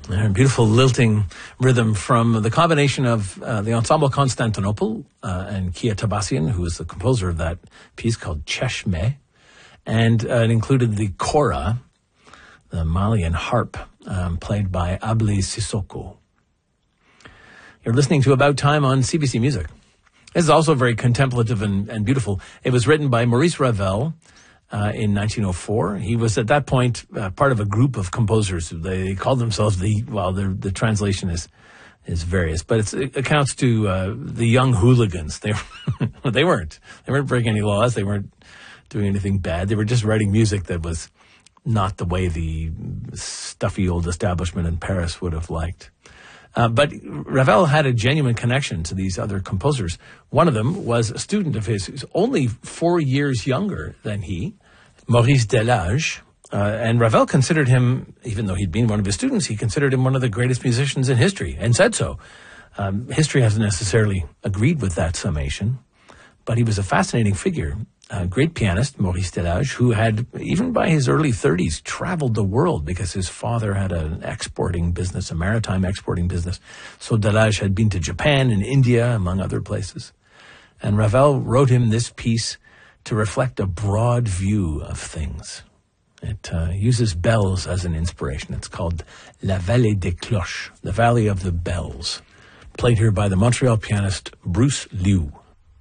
A beautiful lilting rhythm from the combination of the Ensemble Constantinople and Kia Tabassian, who was the composer of that piece called Cheshme. And it included the kora, the Malian harp, played by Abli Sissoko. You're listening to About Time on CBC Music. This is also very contemplative and beautiful. It was written by Maurice Ravel in 1904. He was at that point part of a group of composers. They called themselves the translation is various, but it accounts to the young hooligans. They weren't breaking any laws. They weren't doing anything bad. They were just writing music that was not the way the stuffy old establishment in Paris would have liked. But Ravel had a genuine connection to these other composers. One of them was a student of his who's only 4 years younger than he, Maurice Delage. And Ravel considered him, even though he'd been one of his students, he considered him one of the greatest musicians in history, and said so. History hasn't necessarily agreed with that summation, but he was a fascinating figure. A great pianist, Maurice Delage, who had, even by his early 30s, traveled the world because his father had an exporting business, a maritime exporting business. So Delage had been to Japan and India, among other places. And Ravel wrote him this piece to reflect a broad view of things. It uses bells as an inspiration. It's called La Vallée des Cloches, the Valley of the Bells, played here by the Montreal pianist Bruce Liu.